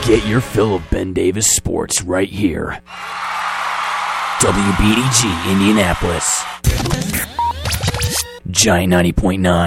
Get your fill of Ben Davis sports right here. WBDG Indianapolis. Giant 90.9.